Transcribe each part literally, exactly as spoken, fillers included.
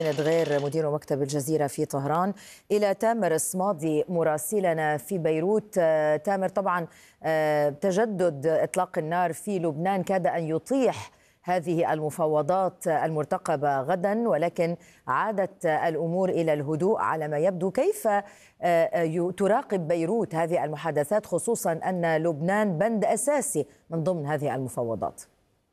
غير مدير مكتب الجزيرة في طهران إلى تامر الصمادي مراسلنا في بيروت. تامر، طبعا تجدد إطلاق النار في لبنان كاد أن يطيح هذه المفاوضات المرتقبة غدا، ولكن عادت الأمور إلى الهدوء على ما يبدو. كيف تراقب بيروت هذه المحادثات، خصوصا أن لبنان بند أساسي من ضمن هذه المفاوضات؟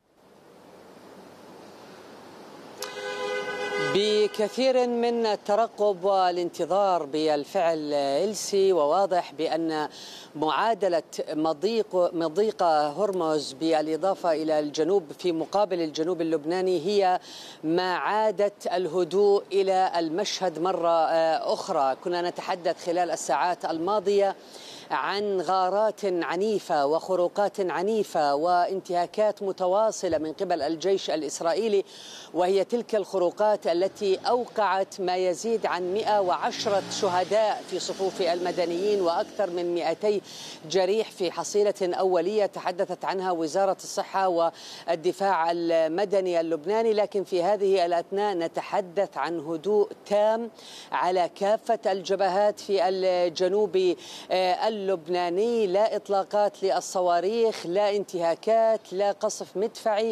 بكثير من الترقب والانتظار بالفعل إلسي، وواضح بأن معادلة مضيق مضيق هرمز بالإضافة إلى الجنوب في مقابل الجنوب اللبناني هي ما عادت الهدوء إلى المشهد مرة أخرى. كنا نتحدث خلال الساعات الماضية عن غارات عنيفة وخروقات عنيفة وانتهاكات متواصلة من قبل الجيش الإسرائيلي، وهي تلك الخروقات التي أوقعت ما يزيد عن مئة وعشرة شهداء في صفوف المدنيين وأكثر من مئتي جريح في حصيلة أولية تحدثت عنها وزارة الصحة والدفاع المدني اللبناني. لكن في هذه الأثناء نتحدث عن هدوء تام على كافة الجبهات في الجنوب اللبناني، لا إطلاقات للصواريخ، لا انتهاكات، لا قصف مدفعي،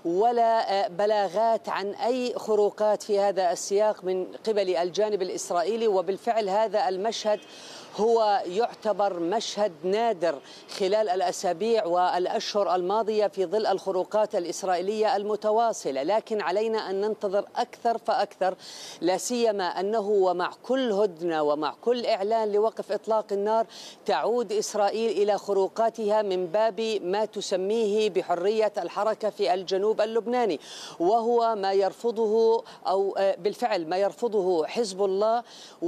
ولا بلاغات عن أي خروقات في هذا السياق من قبل الجانب الإسرائيلي. وبالفعل هذا المشهد هو يعتبر مشهد نادر خلال الأسابيع والأشهر الماضية في ظل الخروقات الإسرائيلية المتواصلة، لكن علينا أن ننتظر أكثر فأكثر، لا سيما أنه ومع كل هدنة ومع كل إعلان لوقف إطلاق النار تعود إسرائيل إلى خروقاتها من باب ما تسميه بحرية الحركة في الجنوب اللبناني، وهو ما يرفضه أو بالفعل ما يرفضه حزب الله.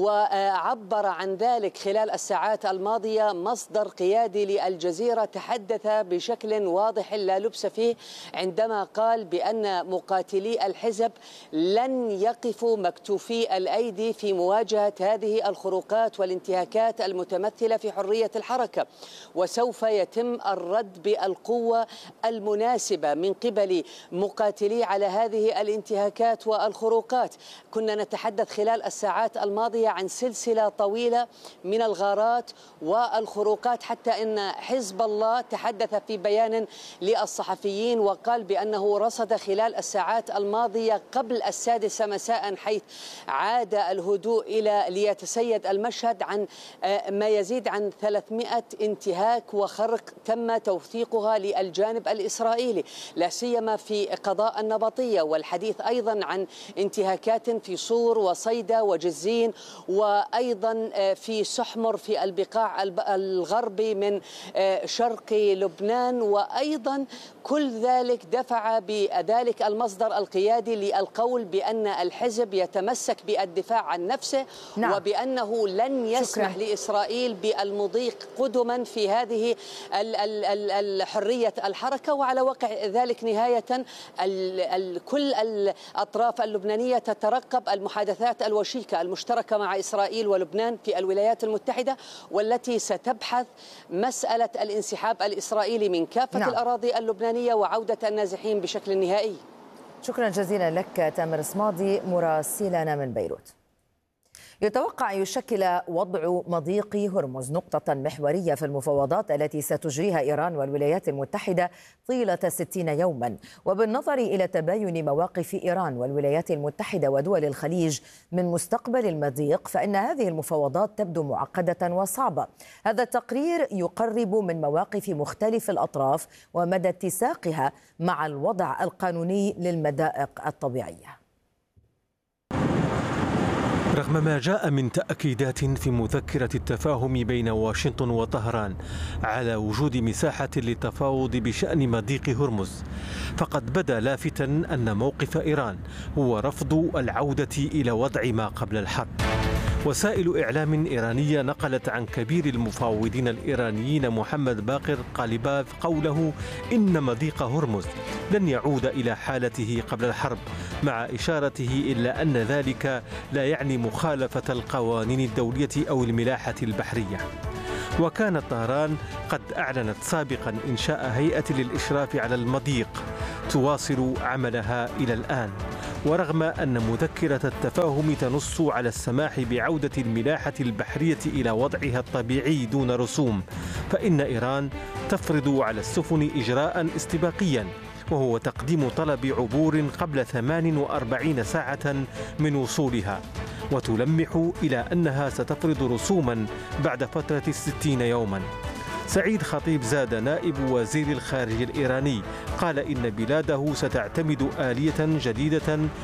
وعبر عن ذلك خلال خلال الساعات الماضية مصدر قيادي للجزيرة تحدث بشكل واضح لا لبس فيه عندما قال بأن مقاتلي الحزب لن يقفوا مكتوفي الأيدي في مواجهة هذه الخروقات والانتهاكات المتمثلة في حرية الحركة، وسوف يتم الرد بالقوة المناسبة من قبل مقاتلي على هذه الانتهاكات والخروقات. كنا نتحدث خلال الساعات الماضية عن سلسلة طويلة من الغارات والخروقات، حتى أن حزب الله تحدث في بيان للصحفيين وقال بأنه رصد خلال الساعات الماضية قبل السادسة مساء حيث عاد الهدوء إلى ليتسيد المشهد عن ما يزيد عن ثلاثمئة انتهاك وخرق تم توثيقها للجانب الإسرائيلي، لا سيما في قضاء النبطية، والحديث أيضا عن انتهاكات في صور وصيدا وجزين، وأيضا في سحمر في البقاع الغربي من شرق لبنان. وأيضا كل ذلك دفع بذلك المصدر القيادي للقول بأن الحزب يتمسك بالدفاع عن نفسه، نعم. وبأنه لن يسمح شكرا. لإسرائيل بالمضيق قدما في هذه الحرية الحركة. وعلى وقع ذلك نهاية ال ال كل الأطراف اللبنانية تترقب المحادثات الوشيكة المشتركة مع إسرائيل ولبنان في الولايات المتحدة، والتي ستبحث مسألة الانسحاب الإسرائيلي من كافة نعم. الأراضي اللبنانية وعودة النازحين بشكل نهائي. شكرا جزيلا لك تامر الصمادي مراسلنا من بيروت. يتوقع أن يشكل وضع مضيق هرمز نقطة محورية في المفاوضات التي ستجريها إيران والولايات المتحدة طيلة ستين يوما، وبالنظر إلى تباين مواقف إيران والولايات المتحدة ودول الخليج من مستقبل المضيق، فإن هذه المفاوضات تبدو معقدة وصعبة. هذا التقرير يقرب من مواقف مختلف الأطراف ومدى اتساقها مع الوضع القانوني للمضائق الطبيعية. رغم ما جاء من تأكيدات في مذكرة التفاهم بين واشنطن وطهران على وجود مساحة للتفاوض بشأن مضيق هرمز، فقد بدا لافتا أن موقف إيران هو رفض العودة إلى وضع ما قبل الحرب. وسائل إعلام إيرانية نقلت عن كبير المفاوضين الإيرانيين محمد باقر قالباف قوله إن مضيق هرمز لن يعود إلى حالته قبل الحرب، مع إشارته إلى أن ذلك لا يعني مخالفة القوانين الدولية أو الملاحة البحرية. وكانت طهران قد أعلنت سابقا إنشاء هيئة للإشراف على المضيق تواصل عملها إلى الآن، ورغم أن مذكرة التفاهم تنص على السماح بعودة الملاحة البحرية إلى وضعها الطبيعي دون رسوم، فإن إيران تفرض على السفن إجراء استباقيا، وهو تقديم طلب عبور قبل ثمان وأربعين ساعة من وصولها، وتلمح إلى أنها ستفرض رسوما بعد فترة ستين يوما. سعيد خطيب زاد نائب وزير الخارجية الإيراني قال إن بلاده ستعتمد آلية جديدة